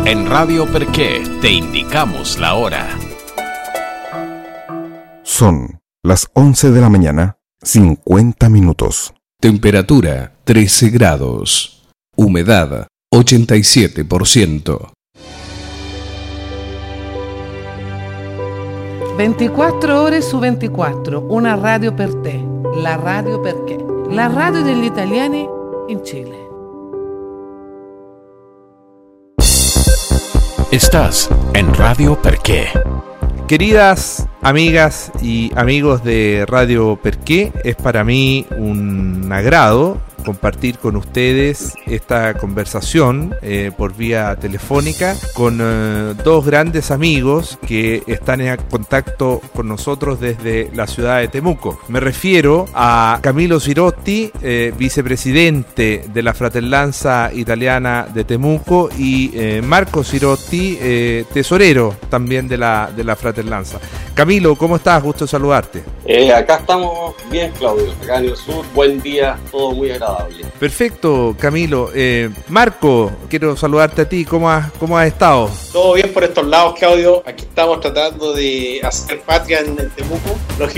En Radio Perqué te indicamos la hora. Son las 11 de la mañana, 50 minutos. Temperatura 13 grados. Humedad 87%. 24 ore su 24, una radio per te, la Radio Perché, la radio degli italiani in Chile. Estás en Radio Perqué. Queridas amigas y amigos de Radio Perqué, es para mí un agrado compartir con ustedes esta conversación por vía telefónica con dos grandes amigos que están en contacto con nosotros desde la ciudad de Temuco. Me refiero a Camilo Sirotti, vicepresidente de la Fratellanza Italiana de Temuco, y Marco Sirotti, tesorero también de la Fratellanza. Camilo, ¿cómo estás? Gusto saludarte. Acá estamos bien, Claudio, acá en el sur, buen día, todo muy agradable. Perfecto, Camilo. Marco, quiero saludarte a ti, ¿cómo has estado? Todo bien por estos lados, Claudio. Aquí estamos tratando de hacer patria en el Temuco.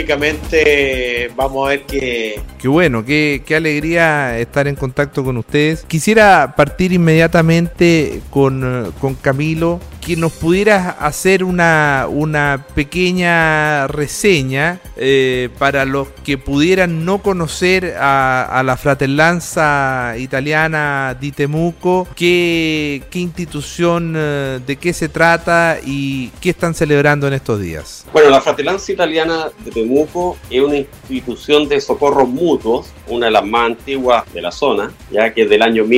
Lógicamente vamos a ver que... Qué bueno, qué alegría estar en contacto con ustedes. Quisiera partir inmediatamente con Camilo, que nos pudieras hacer una pequeña reseña para los que pudieran no conocer a la Fratellanza Italiana di Temuco. ¿Qué institución, de qué se trata y qué están celebrando en estos días? Bueno, la Fratellanza Italiana de Temuco es una institución de socorros mutuos, una de las más antiguas de la zona, ya que es del año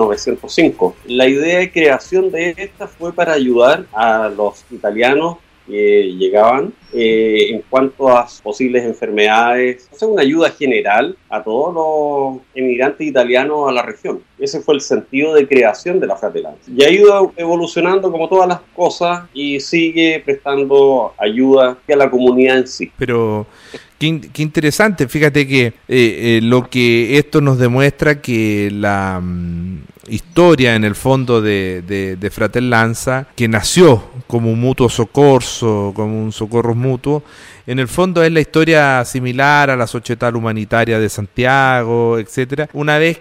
1905. La idea de creación de esta fue para ayudar a los italianos que llegaban en cuanto a posibles enfermedades, hacer una ayuda general a todos los emigrantes italianos a la región. Ese fue el sentido de creación de la Fratellanza. Y ha ido evolucionando como todas las cosas y sigue prestando ayuda a la comunidad en sí. Pero qué interesante, fíjate que lo que esto nos demuestra que la historia en el fondo de Fratellanza, que nació como un mutuo soccorso, como un socorro mutuo, en el fondo es la historia similar a la Società Umanitaria de Santiago, etcétera. Una vez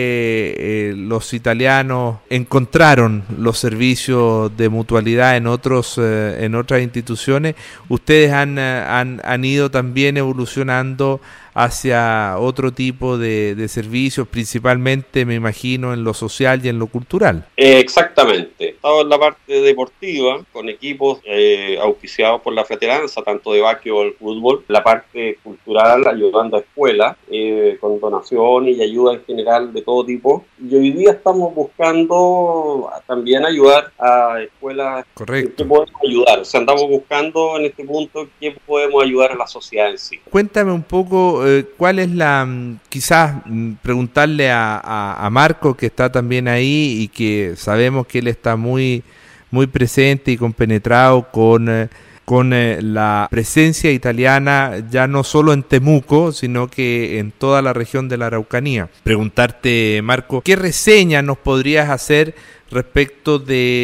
que los italianos encontraron los servicios de mutualidad en otras instituciones, ustedes han ido también evolucionando hacia otro tipo de servicios, principalmente, me imagino, en lo social y en lo cultural. Exactamente. Estaba en la parte deportiva, con equipos auspiciados por la Fratellanza, tanto de básquetbol, fútbol. La parte cultural, ayudando a escuelas, con donaciones y ayuda en general de todo tipo. Y hoy día estamos buscando también ayudar a escuelas. Correcto. ¿Qué podemos ayudar? O sea, andamos buscando en este punto qué podemos ayudar a la sociedad en sí. Cuéntame un poco cuál es quizás preguntarle a Marco, que está también ahí y que sabemos que él está muy, muy presente y compenetrado con la presencia italiana, ya no solo en Temuco, sino que en toda la región de la Araucanía. Preguntarte, Marco, ¿qué reseña nos podrías hacer respecto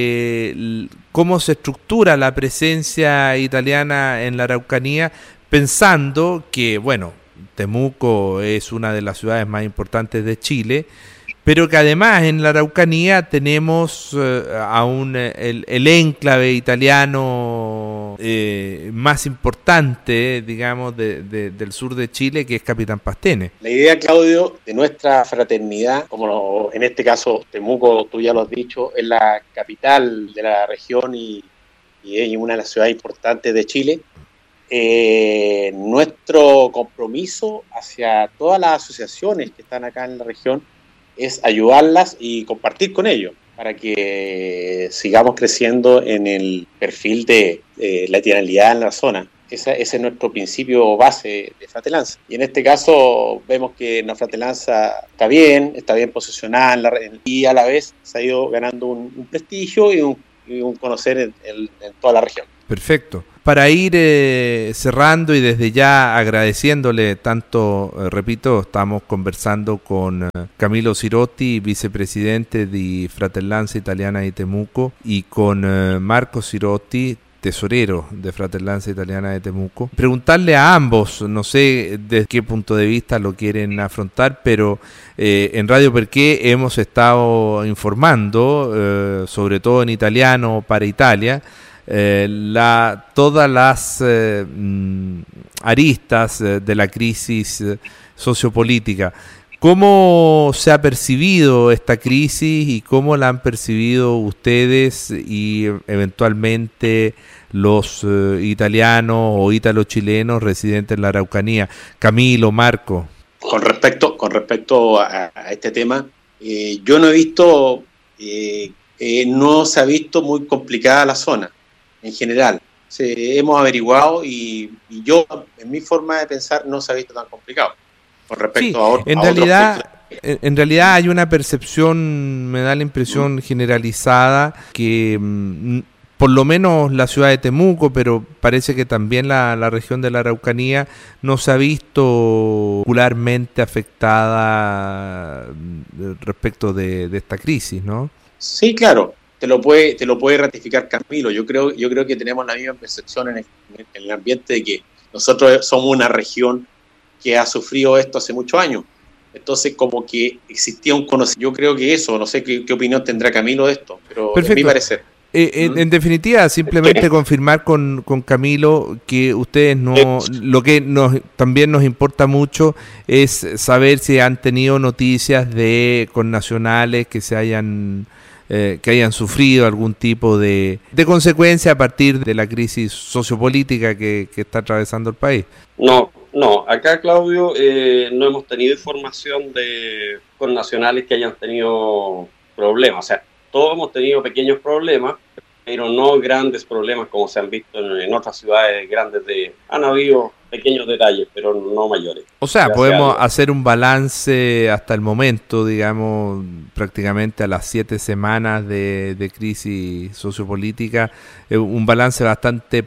de cómo se estructura la presencia italiana en la Araucanía, pensando que, bueno, Temuco es una de las ciudades más importantes de Chile, pero que además en la Araucanía tenemos aún el enclave italiano más importante, digamos, del sur de Chile, que es Capitán Pastene. La idea, Claudio, de nuestra fraternidad, como en este caso Temuco, tú ya lo has dicho, es la capital de la región y es una de las ciudades importantes de Chile. Nuestro compromiso hacia todas las asociaciones que están acá en la región es ayudarlas y compartir con ellos para que sigamos creciendo en el perfil de latinalidad en la zona. Ese es nuestro principio base de Fratellanza. Y en este caso vemos que la Fratellanza está bien posicionada y a la vez se ha ido ganando un prestigio y un conocer en toda la región. Perfecto. Para ir cerrando y desde ya agradeciéndole tanto, repito, estamos conversando con Camilo Sirotti, vicepresidente de Fratellanza Italiana di Temuco, y con Marco Sirotti, tesorero de Fratellanza Italiana de Temuco. Preguntarle a ambos, no sé desde qué punto de vista lo quieren afrontar, pero en Radio Perché hemos estado informando, sobre todo en italiano para Italia, todas las aristas de la crisis sociopolítica. ¿Cómo se ha percibido esta crisis y cómo la han percibido ustedes y eventualmente los italianos o ítalo-chilenos residentes en la Araucanía? Camilo, Marco. Con respecto a este tema, yo no he visto, no se ha visto muy complicada la zona en general. Hemos averiguado y yo, en mi forma de pensar, no se ha visto tan complicado. Con respecto a otros. En realidad hay una percepción, me da la impresión generalizada, que por lo menos la ciudad de Temuco, pero parece que también la región de la Araucanía no se ha visto popularmente afectada respecto de esta crisis, ¿no? Sí, claro, te lo puede ratificar Camilo. Yo creo que tenemos la misma percepción en el ambiente de que nosotros somos una región que ha sufrido esto hace muchos años. Entonces, como que existía un conocimiento. Yo creo que eso, no sé qué opinión tendrá Camilo de esto, pero perfecto. A mi parecer. En definitiva, simplemente confirmar con Camilo que ustedes lo que también nos importa mucho es saber si han tenido noticias de connacionales que hayan sufrido algún tipo de consecuencia a partir de la crisis sociopolítica que está atravesando el país. No, acá, Claudio, no hemos tenido información de connacionales que hayan tenido problemas. O sea, todos hemos tenido pequeños problemas, pero no grandes problemas como se han visto en otras ciudades grandes. Han habido pequeños detalles, pero no mayores. O sea, podemos hacer un balance hasta el momento, digamos, prácticamente a las 7 semanas de crisis sociopolítica, un balance bastante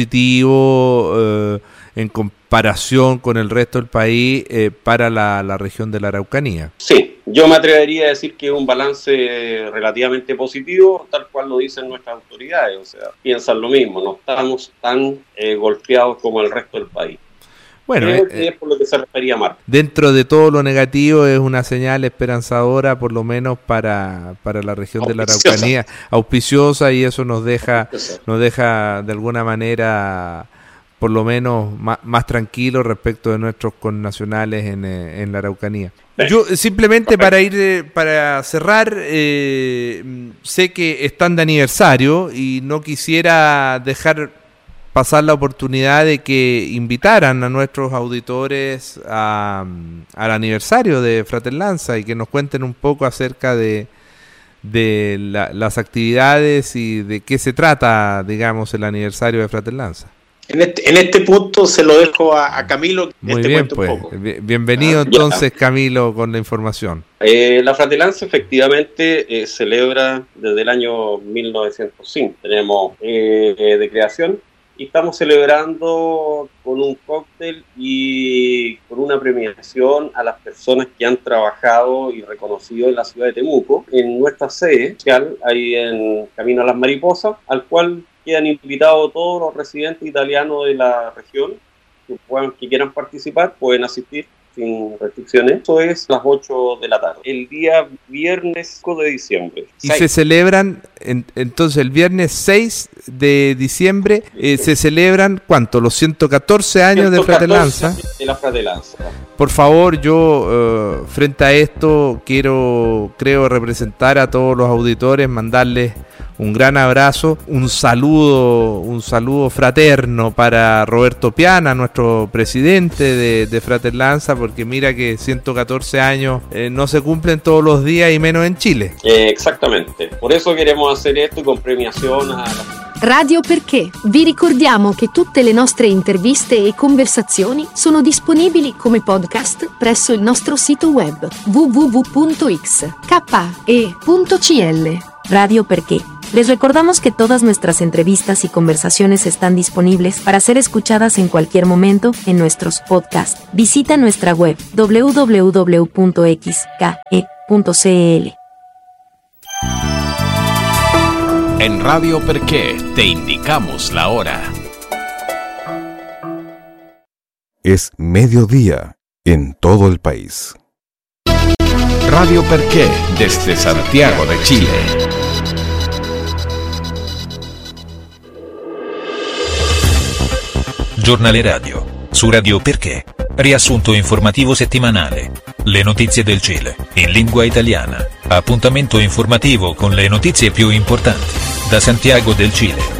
positivo en comparación con el resto del país para la región de la Araucanía. Sí, yo me atrevería a decir que es un balance relativamente positivo, tal cual lo dicen nuestras autoridades, o sea, piensan lo mismo, no estamos tan golpeados como el resto del país. Bueno, creo que es por lo que se refería Marco. Dentro de todo lo negativo es una señal esperanzadora, por lo menos para la región de la Araucanía, auspiciosa, y eso nos deja de alguna manera por lo menos más tranquilos respecto de nuestros connacionales en la Araucanía. Yo simplemente para cerrar, sé que están de aniversario y no quisiera dejar pasar la oportunidad de que invitaran a nuestros auditores al aniversario de Fratellanza y que nos cuenten un poco acerca de las actividades y de qué se trata, digamos, el aniversario de Fratellanza. En este punto se lo dejo a Camilo. Muy bien, pues. Un poco. Bienvenido entonces, Camilo, con la información. La Fratellanza efectivamente celebra desde el año 1905. Tenemos de creación y estamos celebrando con un cóctel y con una premiación a las personas que han trabajado y reconocido en la ciudad de Temuco, en nuestra sede social, ahí en Camino a las Mariposas, al cual quedan invitados todos los residentes italianos de la región que quieran participar, pueden asistir sin restricciones. Eso es a las 8 de la tarde, el día viernes 5 de diciembre. Y se celebran, entonces el viernes 6 de diciembre, se celebran, ¿cuánto? Los 114 años de Fratellanza. De la Fratellanza. Por favor, yo frente a esto creo representar a todos los auditores, mandarles un gran abrazo, un saludo fraterno para Roberto Piana, nuestro presidente de Fratellanza, porque mira que 114 años no se cumplen todos los días y menos en Chile. Exactamente, por eso queremos hacer esto con premiación a Radio Perché. Vi ricordiamo che tutte le nostre interviste e conversazioni sono disponibili come podcast presso il nostro sito web www.xke.cl. Radio Perché. Les recordamos que todas nuestras entrevistas y conversaciones están disponibles para ser escuchadas en cualquier momento en nuestros podcasts. Visita nuestra web www.xke.cl. En Radio Perqué te indicamos la hora. Es mediodía en todo el país. Radio Perqué desde Santiago de Chile. Giornale Radio, su Radio Perché, riassunto informativo settimanale, le notizie del Cile, in lingua italiana, appuntamento informativo con le notizie più importanti, da Santiago del Cile.